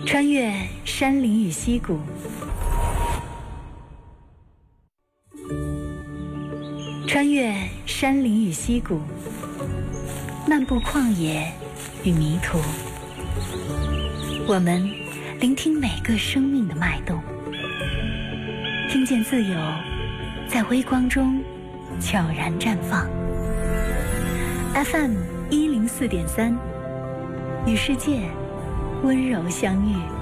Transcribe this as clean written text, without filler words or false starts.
穿越山林与溪谷，穿越山林与溪谷，漫步旷野与迷途。我们聆听每个生命的脉动，听见自由在微光中悄然绽放。FM104.3，与世界温柔相遇。